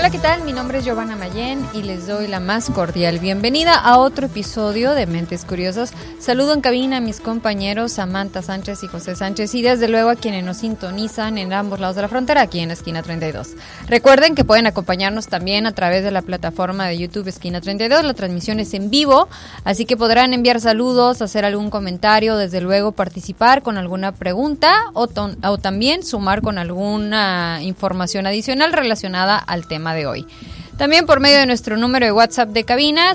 Hola, ¿qué tal? Mi nombre es Giovanna Mayén y les doy la más cordial bienvenida a otro episodio de Mentes Curiosas. Saludo en cabina a mis compañeros Samantha Sánchez y José Sánchez y desde luego a quienes nos sintonizan en ambos lados de la frontera, aquí en Esquina 32. Recuerden que pueden acompañarnos también a través de la plataforma de YouTube Esquina 32. La transmisión es en vivo, así que podrán enviar saludos, hacer algún comentario, desde luego participar con alguna pregunta o también sumar con alguna información adicional relacionada al tema de hoy. También por medio de nuestro número de WhatsApp de cabina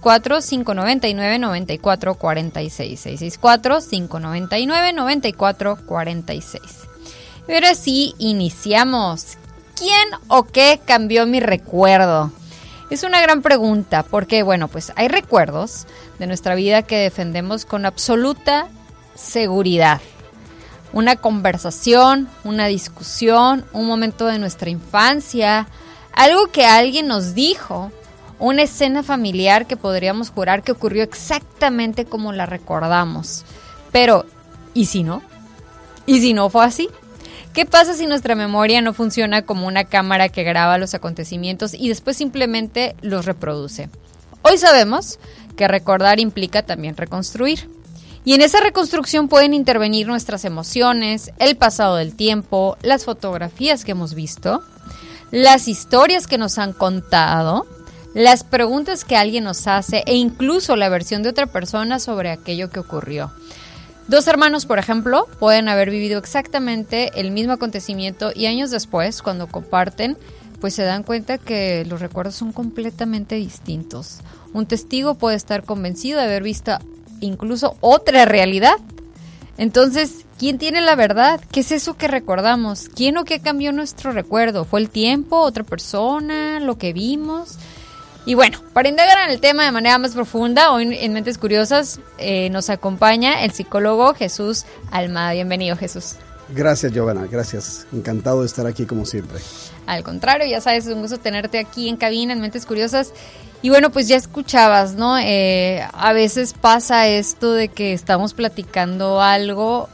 664-599-9446 664-599-9446. Y ahora sí, iniciamos. ¿Quién o qué cambió mi recuerdo? Es una gran pregunta porque, bueno, pues hay recuerdos de nuestra vida que defendemos con absoluta seguridad. Una conversación, una discusión, un momento de nuestra infancia, algo que alguien nos dijo, una escena familiar que podríamos jurar que ocurrió exactamente como la recordamos. Pero, ¿y si no? ¿Y si no fue así? ¿Qué pasa si nuestra memoria no funciona como una cámara que graba los acontecimientos y después simplemente los reproduce? Hoy sabemos que recordar implica también reconstruir. Y en esa reconstrucción pueden intervenir nuestras emociones, el pasado del tiempo, las fotografías que hemos visto, las historias que nos han contado, las preguntas que alguien nos hace e incluso la versión de otra persona sobre aquello que ocurrió. Dos hermanos, por ejemplo, pueden haber vivido exactamente el mismo acontecimiento y años después, cuando comparten, pues se dan cuenta que los recuerdos son completamente distintos. Un testigo puede estar convencido de haber visto incluso otra realidad. Entonces, ¿quién tiene la verdad? ¿Qué es eso que recordamos? ¿Quién o qué cambió nuestro recuerdo? ¿Fue el tiempo, otra persona, lo que vimos? Y bueno, para indagar en el tema de manera más profunda, hoy en Mentes Curiosas nos acompaña el psicólogo Jesús Almada. Bienvenido, Jesús. Gracias, Giovanna, gracias. Encantado de estar aquí como siempre. Al contrario, ya sabes, es un gusto tenerte aquí en cabina en Mentes Curiosas. Y bueno, pues ya escuchabas, ¿no? A veces pasa esto de que estamos platicando algo,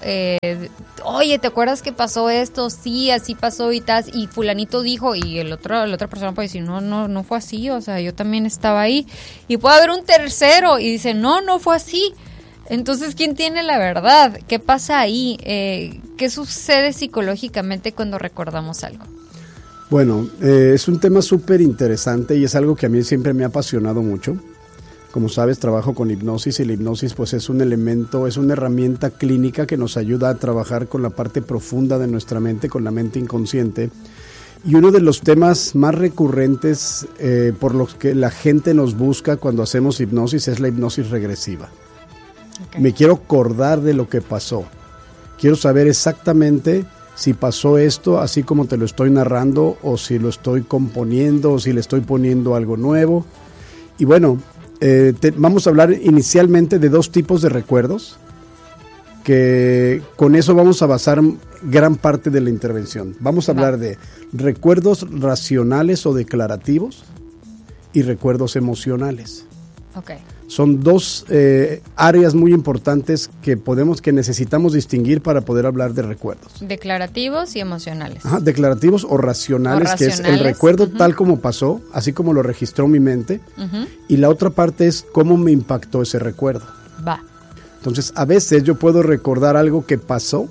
oye, ¿te acuerdas que pasó esto? Sí, así pasó y tal, y fulanito dijo, y la otra persona puede decir, no fue así, o sea, yo también estaba ahí. Y puede haber un tercero y dice, no fue así. Entonces, ¿quién tiene la verdad? ¿Qué pasa ahí? ¿Qué sucede psicológicamente cuando recordamos algo? Bueno, es un tema súper interesante y es algo que a mí siempre me ha apasionado mucho. Como sabes, trabajo con hipnosis y la hipnosis pues es un elemento, es una herramienta clínica que nos ayuda a trabajar con la parte profunda de nuestra mente, con la mente inconsciente. Y uno de los temas más recurrentes por los que la gente nos busca cuando hacemos hipnosis es la hipnosis regresiva. Okay. Me quiero acordar de lo que pasó. Quiero saber exactamente si pasó esto así como te lo estoy narrando, o si lo estoy componiendo, o si le estoy poniendo algo nuevo. Y bueno, vamos a hablar inicialmente de dos tipos de recuerdos, que con eso vamos a basar gran parte de la intervención. Vamos a hablar de recuerdos racionales o declarativos y recuerdos emocionales. Okay. Son dos áreas muy importantes que necesitamos distinguir para poder hablar de recuerdos. Declarativos y emocionales. Ajá, declarativos o racionales, que es el recuerdo tal como pasó, así como lo registró mi mente. Y la otra parte es cómo me impactó ese recuerdo. Va. Entonces, a veces yo puedo recordar algo que pasó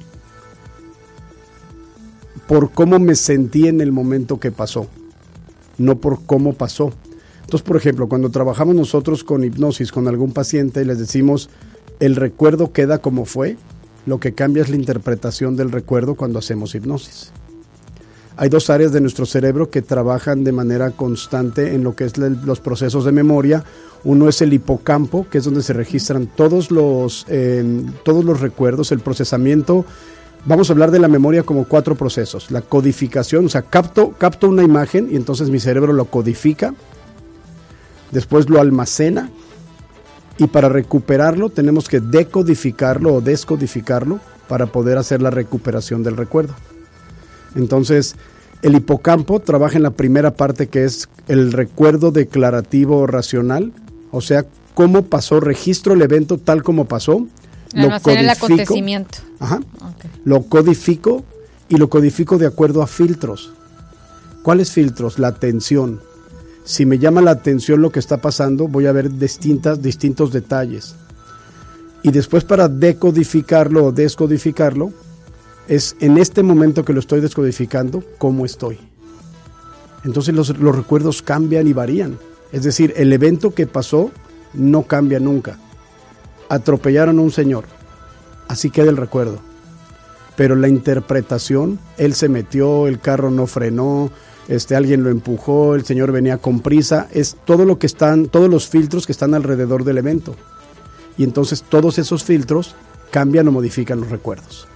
por cómo me sentí en el momento que pasó, no por cómo pasó. Entonces, por ejemplo, cuando trabajamos nosotros con hipnosis con algún paciente y les decimos el recuerdo queda como fue, lo que cambia es la interpretación del recuerdo cuando hacemos hipnosis. Hay dos áreas de nuestro cerebro que trabajan de manera constante en lo que es los procesos de memoria. Uno es el hipocampo, que es donde se registran todos los recuerdos, el procesamiento. Vamos a hablar de la memoria como 4 procesos. La codificación, o sea, capto una imagen y entonces mi cerebro lo codifica. Después lo almacena y para recuperarlo tenemos que decodificarlo o descodificarlo para poder hacer la recuperación del recuerdo. Entonces, el hipocampo trabaja en la primera parte, que es el recuerdo declarativo o racional, o sea, cómo pasó, registro el evento tal como pasó, lo codifico, el acontecimiento. Ajá, okay. Lo codifico y lo codifico de acuerdo a filtros. ¿Cuáles filtros? La atención. Si me llama la atención lo que está pasando, voy a ver distintos detalles. Y después, para decodificarlo o descodificarlo, es en este momento que lo estoy descodificando, cómo estoy. Entonces los recuerdos cambian y varían. Es decir, el evento que pasó no cambia nunca. Atropellaron a un señor, así queda el recuerdo. Pero la interpretación, él se metió, el carro no frenó, alguien lo empujó, el señor venía con prisa, es todo lo que están, todos los filtros que están alrededor del evento. Y entonces todos esos filtros cambian o modifican los recuerdos.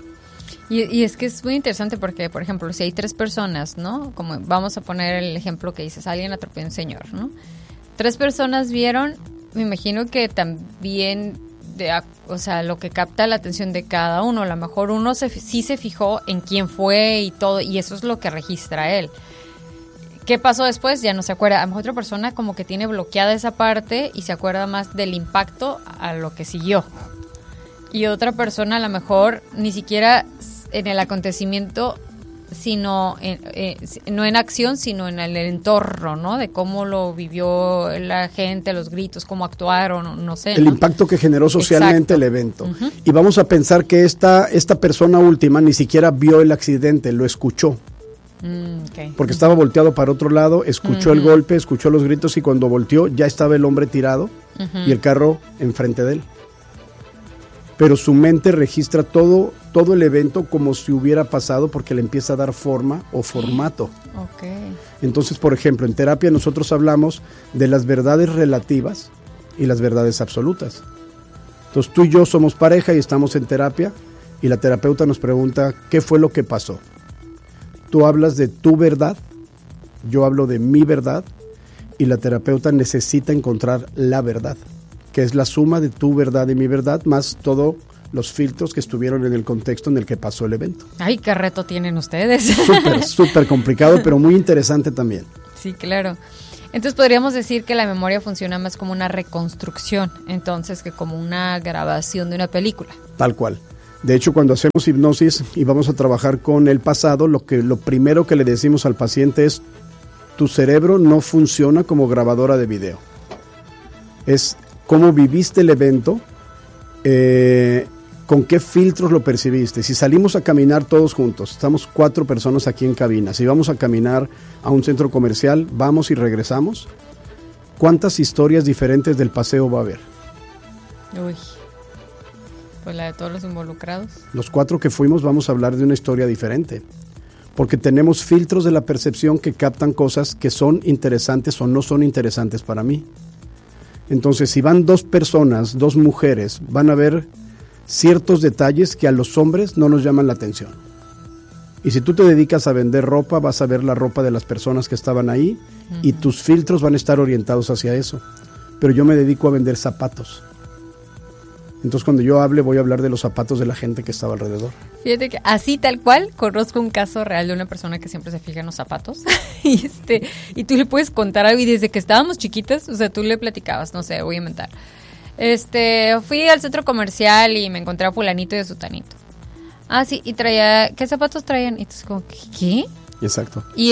Y es que es muy interesante porque, por ejemplo, si hay 3 personas, ¿no? Como vamos a poner el ejemplo que dices, alguien atropelló a un señor, ¿no? 3 personas vieron, me imagino que también, lo que capta la atención de cada uno, a lo mejor uno sí se fijó en quién fue y todo, y eso es lo que registra él. ¿Qué pasó después? Ya no se acuerda. A lo mejor otra persona como que tiene bloqueada esa parte y se acuerda más del impacto a lo que siguió. Y otra persona a lo mejor ni siquiera en el acontecimiento, sino no en acción, sino en el entorno, ¿no? De cómo lo vivió la gente, los gritos, cómo actuaron, no sé. El impacto que generó socialmente. Exacto. El evento. Uh-huh. Y vamos a pensar que esta persona última ni siquiera vio el accidente, lo escuchó. Okay. Porque estaba volteado para otro lado, escuchó el golpe, escuchó los gritos y cuando volteó ya estaba el hombre tirado y el carro enfrente de él. Pero su mente registra todo el evento como si hubiera pasado porque le empieza a dar forma o formato. Okay. Entonces, por ejemplo, en terapia nosotros hablamos de las verdades relativas y las verdades absolutas. Entonces tú y yo somos pareja y estamos en terapia y la terapeuta nos pregunta ¿qué fue lo que pasó? Tú hablas de tu verdad, yo hablo de mi verdad y la terapeuta necesita encontrar la verdad, que es la suma de tu verdad y mi verdad, más todos los filtros que estuvieron en el contexto en el que pasó el evento. ¡Ay, qué reto tienen ustedes! Súper complicado, pero muy interesante también. Sí, claro. Entonces podríamos decir que la memoria funciona más como una reconstrucción, entonces, que como una grabación de una película. Tal cual. De hecho, cuando hacemos hipnosis y vamos a trabajar con el pasado, lo primero que le decimos al paciente es: tu cerebro no funciona como grabadora de video. Es cómo viviste el evento, con qué filtros lo percibiste. Si salimos a caminar todos juntos, estamos 4 personas aquí en cabina, si vamos a caminar a un centro comercial, vamos y regresamos, ¿cuántas historias diferentes del paseo va a haber? Uy. Pues la de todos los involucrados. Los 4 que fuimos vamos a hablar de una historia diferente, porque tenemos filtros de la percepción que captan cosas que son interesantes o no son interesantes para mí. Entonces, si van 2 personas, 2 mujeres, van a ver ciertos detalles que a los hombres no nos llaman la atención. Y si tú te dedicas a vender ropa, vas a ver la ropa de las personas que estaban ahí y tus filtros van a estar orientados hacia eso. Pero yo me dedico a vender zapatos. Entonces, cuando yo hable, voy a hablar de los zapatos de la gente que estaba alrededor. Fíjate que así tal cual, conozco un caso real de una persona que siempre se fija en los zapatos y tú le puedes contar algo y desde que estábamos chiquitas, o sea, tú le platicabas, no sé, voy a inventar. Fui al centro comercial y me encontré a fulanito y a sutanito. Ah, sí, y traía, ¿qué zapatos traían? Y entonces como, ¿qué? Exacto. Y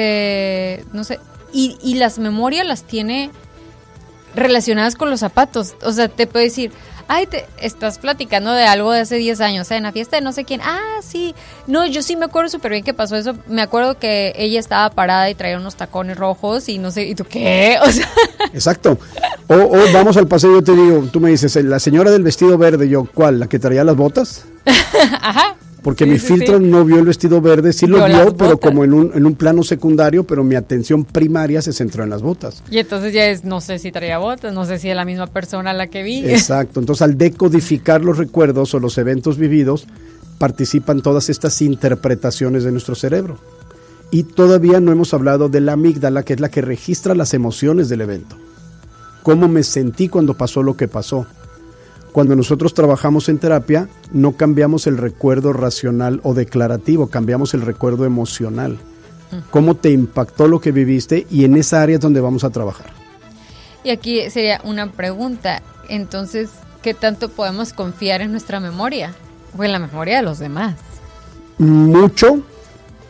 no sé, y las memorias las tiene relacionadas con los zapatos. O sea, te puede decir, ay, estás platicando de algo de hace 10 años, en la fiesta de no sé quién. Ah, sí. No, yo sí me acuerdo súper bien que pasó eso. Me acuerdo que ella estaba parada y traía unos tacones rojos y no sé, ¿y tú qué? O sea. Exacto. O vamos al paseo y yo te digo, tú me dices, la señora del vestido verde, yo, ¿cuál? ¿La que traía las botas? Ajá. Porque mi filtro no vio el vestido verde, sí lo vio, pero como en un plano secundario, pero mi atención primaria se centró en las botas. Y entonces ya no sé si traía botas, no sé si es la misma persona a la que vi. Exacto, entonces al decodificar los recuerdos o los eventos vividos, participan todas estas interpretaciones de nuestro cerebro. Y todavía no hemos hablado de la amígdala, que es la que registra las emociones del evento. Cómo me sentí cuando pasó lo que pasó. Cuando nosotros trabajamos en terapia, no cambiamos el recuerdo racional o declarativo, cambiamos el recuerdo emocional. Cómo te impactó lo que viviste y en esa área es donde vamos a trabajar. Y aquí sería una pregunta, entonces, ¿qué tanto podemos confiar en nuestra memoria o en la memoria de los demás? Mucho,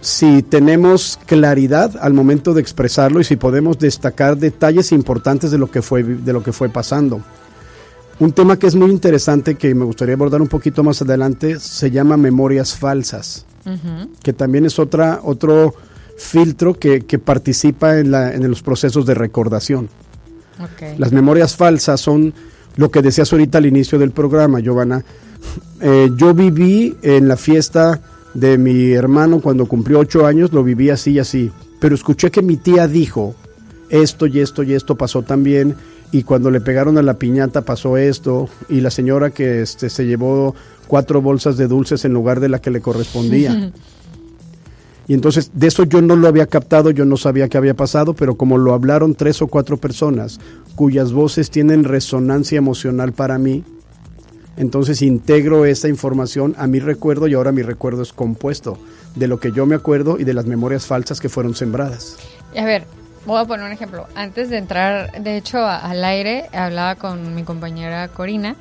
si tenemos claridad al momento de expresarlo y si podemos destacar detalles importantes de lo que fue pasando. Un tema que es muy interesante, que me gustaría abordar un poquito más adelante, se llama memorias falsas, que también es otro filtro que participa en los procesos de recordación. Okay. Las memorias falsas son lo que decías ahorita al inicio del programa, Giovanna. Yo viví en la fiesta de mi hermano cuando cumplió 8 años, lo viví así y así, pero escuché que mi tía dijo esto y esto y esto pasó también, y cuando le pegaron a la piñata pasó esto, y la señora que se llevó 4 bolsas de dulces en lugar de la que le correspondía. Y entonces de eso yo no lo había captado, yo no sabía qué había pasado, pero como lo hablaron 3 o 4 personas cuyas voces tienen resonancia emocional para mí, entonces integro esa información a mi recuerdo, y ahora mi recuerdo es compuesto de lo que yo me acuerdo y de las memorias falsas que fueron sembradas. A ver, voy a poner un ejemplo. Antes de entrar, de hecho, al aire, hablaba con mi compañera Corina.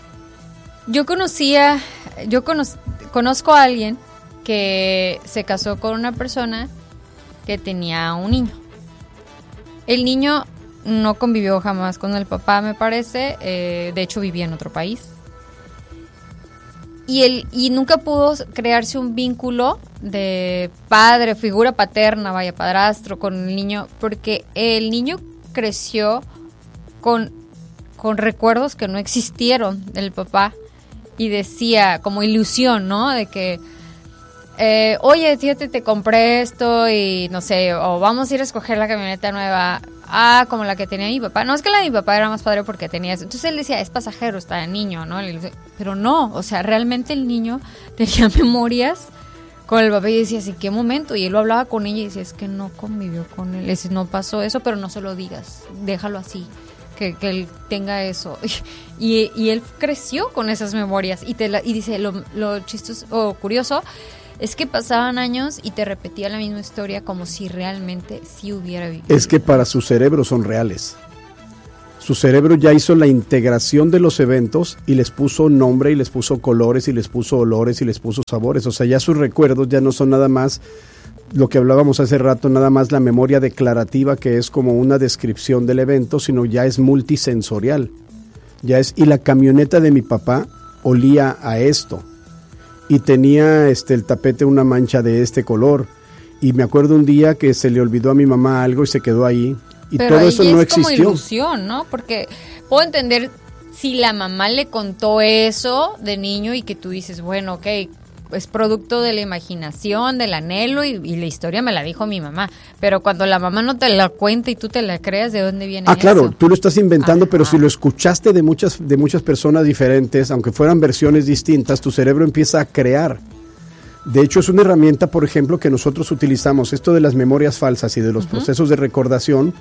Conozco a alguien que se casó con una persona que tenía un niño. El niño no convivió jamás con el papá, me parece. De hecho, vivía en otro país. Y nunca pudo crearse un vínculo de padre, figura paterna, padrastro, con el niño, porque el niño creció con recuerdos que no existieron del papá, y decía, como ilusión, ¿no? De que, oye, fíjate, te compré esto y no sé, o vamos a ir a escoger la camioneta nueva. Ah, como la que tenía mi papá. No, es que la de mi papá era más padre porque tenía eso. Entonces él decía, es pasajero, está de niño, ¿no? Pero no, o sea, realmente el niño tenía memorias con el papá y decía, ¿en qué momento? Y él lo hablaba con ella y decía, es que no convivió con él. Dice, no pasó eso, pero no se lo digas, déjalo así, que él tenga eso. Y él creció con esas memorias. Y dice, lo chistoso o curioso es que pasaban años y te repetía la misma historia como si realmente sí hubiera vivido. Es que para su cerebro son reales. Su cerebro ya hizo la integración de los eventos y les puso nombre y les puso colores y les puso olores y les puso sabores. O sea, ya sus recuerdos ya no son nada más lo que hablábamos hace rato, nada más la memoria declarativa, que es como una descripción del evento, sino ya es multisensorial. Y la camioneta de mi papá olía a esto. Y tenía el tapete una mancha de este color. Y me acuerdo un día que se le olvidó a mi mamá algo y se quedó ahí. Y pero todo eso no existió. Pero es como ilusión, ¿no? Porque puedo entender si la mamá le contó eso de niño y que tú dices, bueno, ok, es producto de la imaginación, del anhelo, y la historia me la dijo mi mamá. Pero cuando la mamá no te la cuenta y tú te la creas, ¿de dónde viene eso? Claro, tú lo estás inventando. Ajá. Pero si lo escuchaste de muchas personas diferentes, aunque fueran versiones distintas, tu cerebro empieza a crear. De hecho, es una herramienta, por ejemplo, que nosotros utilizamos, esto de las memorias falsas y de los procesos de recordación.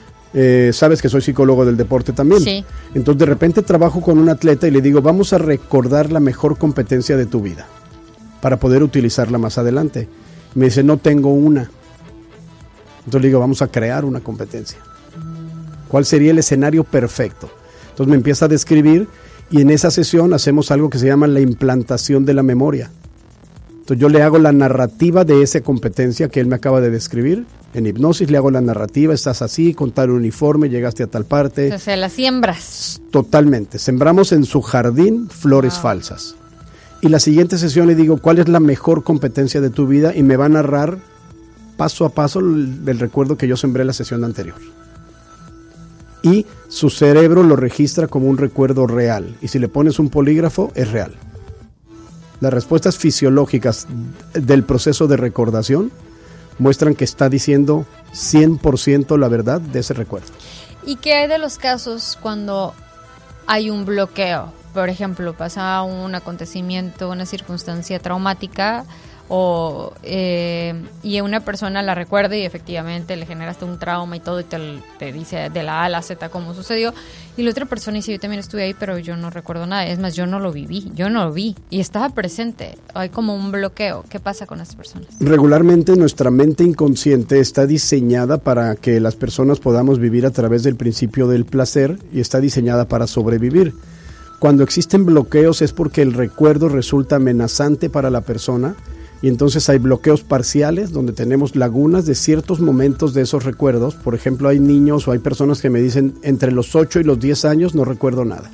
Sabes que soy psicólogo del deporte también. Sí. Entonces, de repente trabajo con un atleta y le digo, vamos a recordar la mejor competencia de tu vida para poder utilizarla más adelante. Me dice, no tengo una. Entonces le digo, vamos a crear una competencia. ¿Cuál sería el escenario perfecto? Entonces me empieza a describir, y en esa sesión hacemos algo que se llama la implantación de la memoria. Entonces yo le hago la narrativa de esa competencia que él me acaba de describir. En hipnosis le hago la narrativa, estás así, con tal uniforme, llegaste a tal parte. O sea, la siembras. Totalmente. Sembramos en su jardín flores falsas. Y la siguiente sesión le digo, ¿cuál es la mejor competencia de tu vida? Y me va a narrar paso a paso el recuerdo que yo sembré la sesión anterior. Y su cerebro lo registra como un recuerdo real. Y si le pones un polígrafo, es real. Las respuestas fisiológicas del proceso de recordación muestran que está diciendo 100% la verdad de ese recuerdo. ¿Y qué hay de los casos cuando hay un bloqueo? Por ejemplo, pasa un acontecimiento, una circunstancia traumática, y una persona la recuerda y efectivamente le genera hasta un trauma y todo, y te dice de la A a la Z cómo sucedió, y la otra persona dice, yo también estuve ahí, pero yo no recuerdo nada. Es más, yo no lo vi y estaba presente. Hay como un bloqueo. ¿Qué pasa con las personas? Regularmente nuestra mente inconsciente está diseñada para que las personas podamos vivir a través del principio del placer, y está diseñada para sobrevivir. Cuando existen bloqueos es porque el recuerdo resulta amenazante para la persona, y entonces hay bloqueos parciales donde tenemos lagunas de ciertos momentos de esos recuerdos. Por ejemplo, hay niños o hay personas que me dicen entre los 8 y los 10 años no recuerdo nada.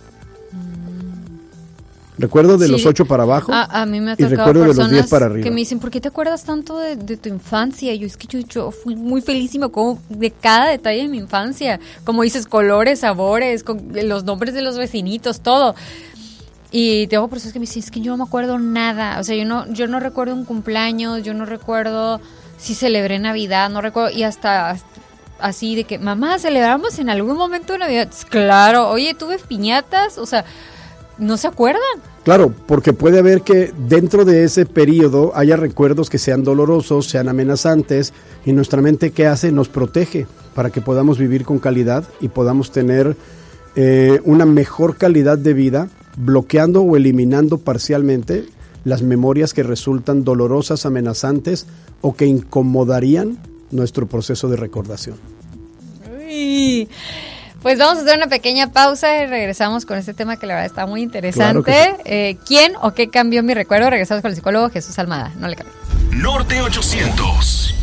Recuerdo de los 8 para abajo a mí me ha y recuerdo de los 10 para arriba. Que me dicen, ¿por qué te acuerdas tanto de tu infancia? Es que yo fui muy feliz y me acuerdo de cada detalle de mi infancia. Como dices, colores, sabores, con los nombres de los vecinitos, todo. Y tengo personas que me dicen, es que yo no me acuerdo nada. O sea, yo no recuerdo un cumpleaños, yo no recuerdo si celebré Navidad, no recuerdo. Y hasta así de que, mamá, ¿celebramos en algún momento de Navidad? Claro, oye, tuve piñatas, o sea, ¿no se acuerdan? Claro, porque puede haber que dentro de ese periodo haya recuerdos que sean dolorosos, sean amenazantes, y nuestra mente, ¿qué hace? Nos protege para que podamos vivir con calidad y podamos tener una mejor calidad de vida, bloqueando o eliminando parcialmente las memorias que resultan dolorosas, amenazantes o que incomodarían nuestro proceso de recordación. Uy. Pues vamos a hacer una pequeña pausa y regresamos con este tema que la verdad está muy interesante. Claro que sí. ¿Quién o qué cambió mi recuerdo? Regresamos con el psicólogo Jesús Almada. No le cambie. Norte 800.